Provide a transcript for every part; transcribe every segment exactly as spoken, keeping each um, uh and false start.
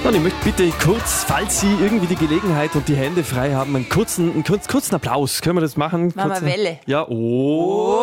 Und ich möchte bitte kurz, falls Sie irgendwie die Gelegenheit und die Hände frei haben, einen kurzen, einen kurzen, kurzen Applaus. Können wir das machen? Machen wir Welle. Ja, oh.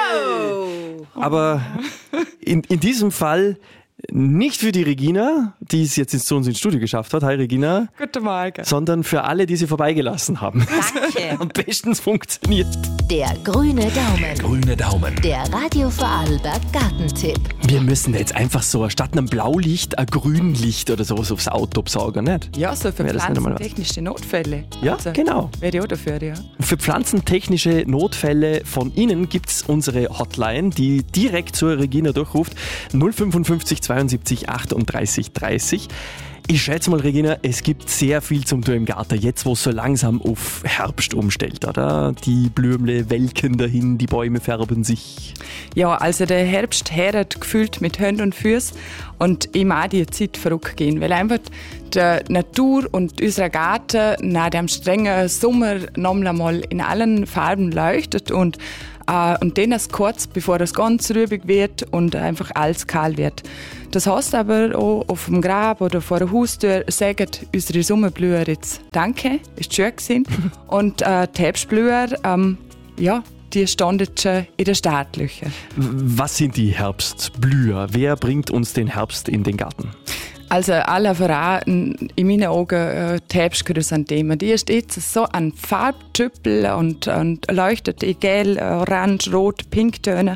Wow. Aber in, in diesem Fall nicht für die Regina, die es jetzt zu uns ins Studio geschafft hat. Hi Regina. Guten Morgen. Sondern für alle, die sie vorbeigelassen haben. Danke. Am besten funktioniert. Der grüne Daumen. Grüne Daumen. Der Radio Vorarlberg Gartentipp. Wir müssen jetzt einfach so statt einem Blaulicht ein Grünlicht oder sowas aufs Auto besorgen, nicht? Ja, so für Wäre das nicht einmal was? pflanzentechnische Notfälle. Ja, genau. Wäre ich auch dafür, ja. Für pflanzentechnische Notfälle von Ihnen gibt es unsere Hotline, die direkt zur Regina durchruft. null fünfundfünfzig zweiundsiebzig achtunddreißig dreißig. Ich schätze mal, Regina, es gibt sehr viel zum tun im Garten, jetzt wo es so langsam auf Herbst umstellt, oder? Die Blümle welken dahin, die Bäume färben sich. Ja, also der Herbst heret gefühlt mit Händen und Füßen und ich mag die Zeit verrückt gehen, weil einfach die Natur und unser Garten nach dem strengen Sommer noch einmal in allen Farben leuchtet und Uh, und den erst kurz, bevor es ganz rübig wird und einfach alles kahl wird. Das heißt aber auch auf dem Grab oder vor der Haustür sagen unsere Sommerblüher jetzt Danke, ist schön gewesen. Und uh, die Herbstblüher, um, ja, die standen schon in den Startlöchern. Was sind die Herbstblüher? Wer bringt uns den Herbst in den Garten? Also alle voran, in meinen Augen, äh, die Herbstchrysantheme. Die ist jetzt so ein Farbtüppel und, und leuchtet in gelb, orange, rot, pink Töne.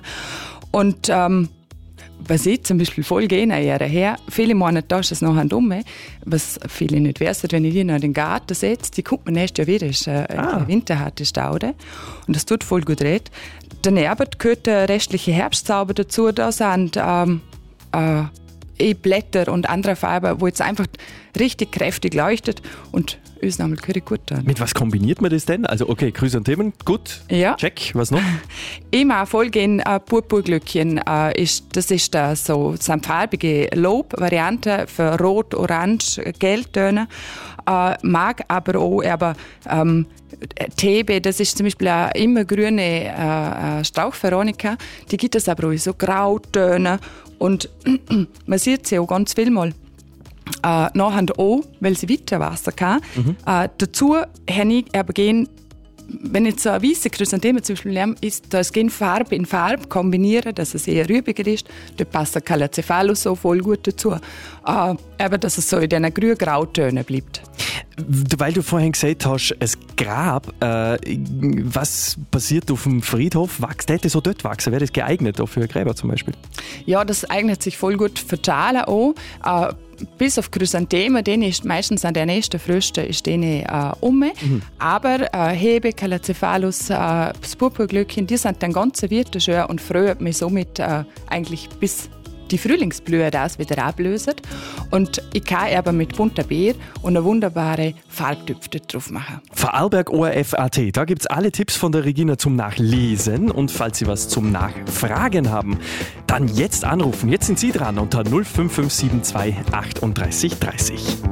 Und ähm, was ich zum Beispiel voll gerne her, viele meinen, da ist es noch ein Dumme, was viele nicht wissen, wenn ich die noch in den Garten setze, die kommt man nächstes Jahr wieder, ist äh, ah. eine winterharte Staude. Und das tut voll gut red. Daneben gehört der restliche Herbstzauber dazu, da sind ähm, äh, Blätter und andere Farben, wo jetzt einfach richtig kräftig leuchtet und uns nochmal gut tun. Mit was kombiniert man das denn? Also okay, Chrysanthemen, gut, ja. Check, was noch? Ich mag voll gerne äh, Purpurglöckchen. Äh, ist, das ist äh, so, so eine farbige Lob-Variante für Rot, Orange, Gelbtöne. Äh, mag aber auch aber, ähm, Thebe, das ist zum Beispiel eine immergrüne äh, Strauchveronika, die gibt es aber auch in so Grautöne und man sieht sie auch ganz viel mal äh, nachher auch, weil sie weiter Wasser kann. Mhm. Äh, dazu habe ich aber gehen, wenn jetzt so eine weiße Chrysantheme zum Beispiel lernen, ist, da ist Farbe in Farbe kombinieren, dass es eher rübiger ist. Da passt der Callocephalus so voll gut dazu. Äh, aber dass es so in diesen grün-grautönen bleibt. Weil du vorhin gesagt hast, das Grab, äh, was passiert auf dem Friedhof? Wächst, hätte so dort wachsen? Wäre das geeignet auch für Gräber zum Beispiel? Ja, das eignet sich voll gut für die Schalen auch. Äh, bis auf Chrysanthemen, denen ist meistens an der nächsten Früchte ist denen äh, um. Mhm. Aber äh, Hebe, Callocephalus, äh, das Purpurglöckchen, die sind dann ganz weiter schön und freuen mich somit äh, eigentlich bis die Frühlingsblühe das wieder ablösen. Und ich kann aber mit bunter Beer und eine wunderbare Farbtüpfe drauf machen. Vorarlberg O R F Punkt A T, da gibt es alle Tipps von der Regina zum Nachlesen. Und falls Sie was zum Nachfragen haben, dann jetzt anrufen. Jetzt sind Sie dran unter null fünf fünf sieben zwei achtunddreißig dreißig.